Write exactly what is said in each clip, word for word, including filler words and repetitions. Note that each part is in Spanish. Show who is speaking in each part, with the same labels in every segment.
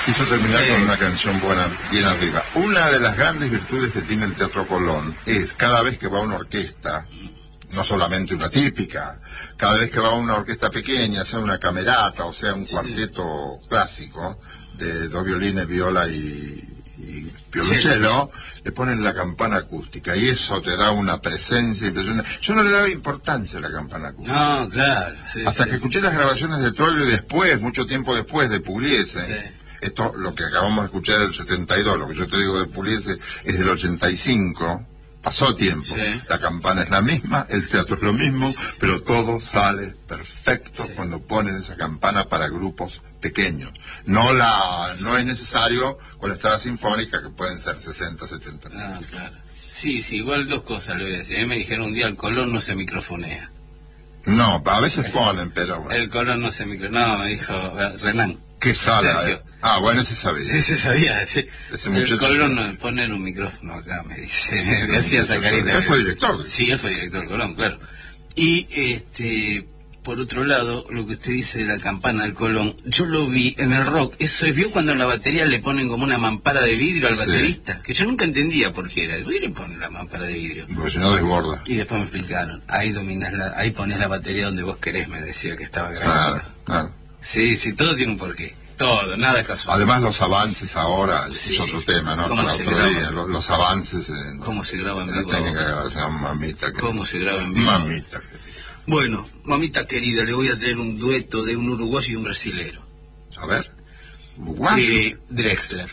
Speaker 1: Quiso terminar
Speaker 2: Eh.
Speaker 1: con una canción buena, bien arriba. Una de las grandes virtudes que tiene el Teatro Colón es cada vez que va una orquesta, no solamente una típica, cada vez que va una orquesta pequeña, sea una camerata o sea un cuarteto clásico de dos violines, viola y, y violonchelo, le ponen la campana acústica y eso te da una presencia impresionante. Yo no le daba importancia a la campana acústica.
Speaker 2: No, claro. Sí,
Speaker 1: Hasta
Speaker 2: sí.
Speaker 1: que escuché las grabaciones de Troilo y después, mucho tiempo después de Pugliese.
Speaker 2: Sí.
Speaker 1: Esto, lo que acabamos de escuchar del setenta y dos, lo que yo te digo de Pugliese es del ochenta y cinco. Pasó tiempo.
Speaker 2: Sí.
Speaker 1: La campana es la misma, el teatro es lo mismo, pero todo sale perfecto
Speaker 2: Sí.
Speaker 1: cuando ponen esa campana para grupos pequeños. No la, no es necesario con la escala sinfónica, que pueden ser sesenta, setenta.
Speaker 2: Ah, claro. Sí, sí, igual dos cosas le voy a decir. A mí me dijeron un día el Colón no se microfonea.
Speaker 1: No, a veces ponen, pero bueno.
Speaker 2: El Colón no se microfonea. No, me dijo eh, Renan.
Speaker 1: ¿Qué sala?
Speaker 2: Sergio.
Speaker 1: Eh? Ah, bueno, ese sabía.
Speaker 2: Ese sabía, sí.
Speaker 1: Ese
Speaker 2: El
Speaker 1: muchacho-
Speaker 2: Colón no ponen un micrófono acá, me dice. Me hacía esa carita.
Speaker 1: Él fue director.
Speaker 2: Sí, él fue director del Colón, claro. Y, este, por otro lado, lo que usted dice de la campana del Colón, yo lo vi en el rock. Eso es, vio cuando en la batería le ponen como una mampara de vidrio al
Speaker 1: Sí.
Speaker 2: baterista, que yo nunca entendía por qué era. ¿Por qué le ponen la mampara de vidrio?
Speaker 1: Porque si no desborda.
Speaker 2: Y después me explicaron, ahí dominás la, ahí pones la batería donde vos querés, me decía que estaba grabada.
Speaker 1: Claro, claro.
Speaker 2: Sí, sí, todo tiene un porqué. Todo, nada es casual.
Speaker 1: Además los avances ahora,
Speaker 2: Sí.
Speaker 1: es otro tema, ¿no?
Speaker 2: ¿Cómo
Speaker 1: Para
Speaker 2: se
Speaker 1: otro
Speaker 2: graba?
Speaker 1: día, los, los avances en,
Speaker 2: ¿Cómo se graba en
Speaker 1: en la
Speaker 2: vivo?
Speaker 1: técnica de grabación, mamita. Que,
Speaker 2: ¿Cómo se graba en vivo?
Speaker 1: Mamita. Que,
Speaker 2: Bueno, mamita querida, le voy a traer un dueto de un uruguayo y un brasilero.
Speaker 1: a ver. Uruguayo.
Speaker 2: Eh, Drexler,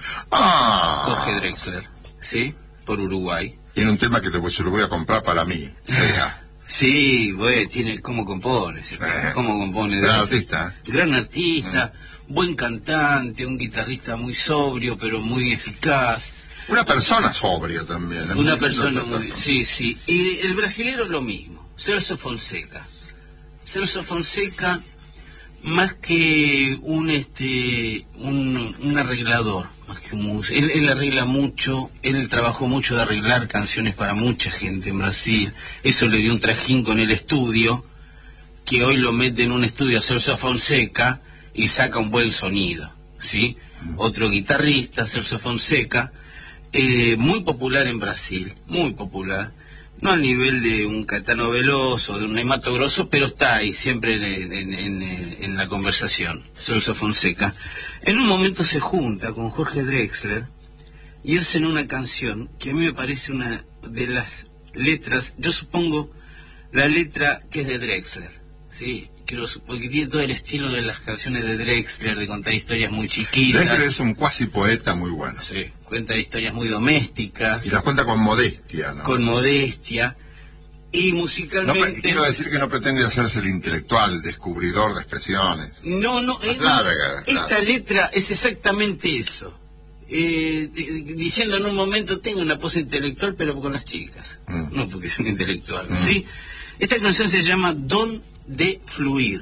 Speaker 1: Ah.
Speaker 2: Jorge Drexler, ¿sí? Por Uruguay.
Speaker 1: Tiene un tema que te, se lo voy a comprar para mí. Sea.
Speaker 2: Sí, güey, tiene cómo compone, ¿sí?
Speaker 1: Eh.
Speaker 2: cómo compone.
Speaker 1: Gran artista.
Speaker 2: Gran artista, buen cantante, un guitarrista muy sobrio, pero muy eficaz.
Speaker 1: Una persona sobria también. ¿eh?
Speaker 2: Una persona muy... Sí, sí. Y el brasilero es lo mismo, Celso Fonseca. Celso Fonseca, más que un este un, un arreglador, más que un músico. Él, él arregla mucho, él trabajó mucho de arreglar canciones para mucha gente en Brasil. Eso le dio un trajín con el estudio, que hoy lo mete en un estudio a Celso Fonseca y saca un buen sonido, ¿sí? Otro guitarrista, Celso Fonseca, eh, muy popular en Brasil, muy popular. No al nivel de un Caetano Veloso o de un Neymato Grosso, pero está ahí siempre en, en, en, en la conversación, Celso Fonseca. En un momento se junta con Jorge Drexler y hacen una canción que a mí me parece una de las letras, yo supongo la letra que es de Drexler, ¿sí? Quiero, porque tiene todo el estilo de las canciones de Drexler, de contar historias muy chiquitas.
Speaker 1: Drexler es un cuasi poeta muy bueno.
Speaker 2: Sí, cuenta historias muy domésticas.
Speaker 1: Y las cuenta con modestia, ¿no?
Speaker 2: Con modestia y
Speaker 1: No,
Speaker 2: musicalmente
Speaker 1: pre- quiero decir que no pretende hacerse el intelectual, el descubridor de expresiones.
Speaker 2: no no eh,
Speaker 1: Larga,
Speaker 2: esta
Speaker 1: claro.
Speaker 2: letra es exactamente eso, eh, di- diciendo en un momento tengo una pose intelectual pero con las chicas,
Speaker 1: Mm.
Speaker 2: no porque es un intelectual,
Speaker 1: Mm.
Speaker 2: sí. Esta canción se llama Don de Fluir.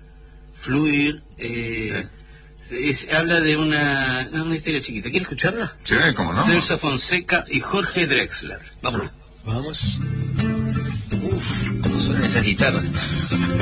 Speaker 2: Fluir eh, es- habla de una, una historia chiquita. ¿Quiere escucharla?
Speaker 1: Sí, ¿cómo no?
Speaker 2: Celso Fonseca y Jorge Drexler. Vamos.
Speaker 3: Vamos.
Speaker 2: Uf, cómo suenan esas guitarras.